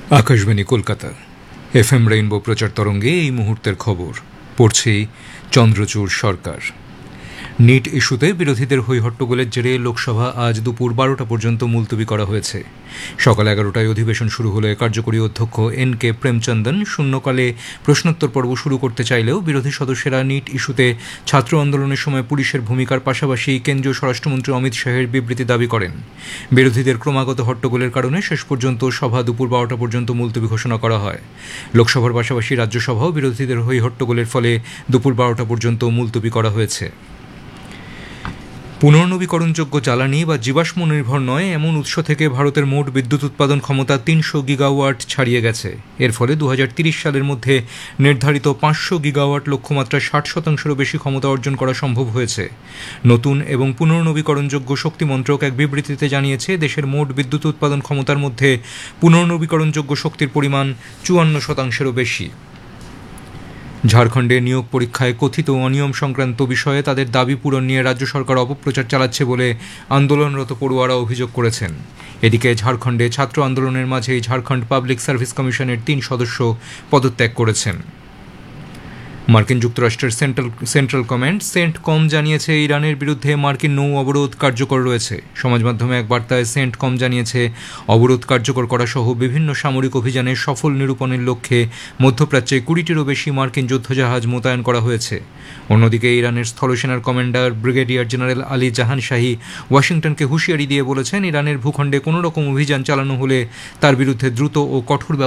Akashvani Kolkata FM rainbow প্রচার তরঙ্গে এই মুহূর্তের খবর পড়ছি চন্দ্রচূড় সরকার। নিট ইস্যুতে বিরোধীদের হইহট্টগোলের জেরে লোকসভা আজ দুপুর 12টা পর্যন্ত মুলতবি করা হয়েছে। সকাল 11টায় অধিবেশন শুরু হলে কার্যকরী অধ্যক্ষ NK প্রেমচন্দন শূন্যকালে প্রশ্নোত্তর পর্ব শুরু করতে চাইলেও বিরোধী সদস্যরা নিট ইস্যুতে ছাত্র আন্দোলনের সময় পুলিশের ভূমিকার পাশাপাশি কেন্দ্রীয় স্বরাষ্ট্রমন্ত্রী অমিত শাহের বিবৃতি দাবি করেন। বিরোধীদের ক্রমাগত হট্টগোলের কারণে শেষ পর্যন্ত সভা দুপুর 12টা পর্যন্ত মুলতবি ঘোষণা করা হয়। লোকসভার পাশাপাশি রাজ্যসভাও বিরোধীদের হইহট্টগোলের ফলে দুপুর 12টা পর্যন্ত মুলতবি করা হয়েছে। পুনর্নবীকরণযোগ্য জ্বালানি বা জীবাশ্ম নির্ভর নয় এমন উৎস থেকে ভারতের মোট বিদ্যুৎ উৎপাদন ক্ষমতা 300 গিগাওয়াট ছাড়িয়ে গেছে। এর ফলে 2030 সালের মধ্যে নির্ধারিত 500 গিগাওয়াট লক্ষ্যমাত্রা 60%-এরও বেশি ক্ষমতা অর্জন করা সম্ভব হয়েছে। নতুন এবং পুনর্নবীকরণযোগ্য শক্তি মন্ত্রক এক বিবৃতিতে জানিয়েছে, দেশের মোট বিদ্যুৎ উৎপাদন ক্ষমতার মধ্যে পুনর্নবীকরণযোগ্য শক্তির পরিমাণ 54%-এরও বেশি। ঝাড়খণ্ডে নিয়োগ পরীক্ষায় কথিত অনিয়ম সংক্রান্ত বিষয়ে তাদের দাবি পূরণ নিয়ে রাজ্য সরকার অপপ্রচার চালাচ্ছে বলে আন্দোলনরত পড়ুয়ারা অভিযোগ করেছেন। এদিকে ঝাড়খণ্ডে ছাত্র আন্দোলনের মাঝেই ঝাড়খণ্ড পাবলিক সার্ভিস কমিশনের 3 সদস্য পদত্যাগ করেছেন। মার্কিন যুক্তরাষ্ট্রের সেন্ট্রাল কমান্ড সেন্টকম জানিয়েছে, ইরানের বিরুদ্ধে মার্কিন নৌ অবরোধ কার্যকর রয়েছে। সমাজ মাধ্যমে এক বার্তায় সেন্টকম জানিয়েছে, অবরোধ কার্যকর করা সহ বিভিন্ন সামরিক অভিযানের সফল নিরূপণের লক্ষ্যে মধ্যপ্রাচ্যে 20টিরও বেশি মার্কিন যুদ্ধজাহাজ মোতায়েন করা হয়েছে। অন্যদিকে ইরানের স্থলসেনার কমান্ডার ব্রিগেডিয়ার জেনারেল আলী জাহান শাহী ওয়াশিংটনকে হুঁশিয়ারি দিয়ে বলেছেন, ইরানের ভূখণ্ডে কোনো রকম অভিযান চালানো হলে তার বিরুদ্ধে দ্রুত ও কঠোর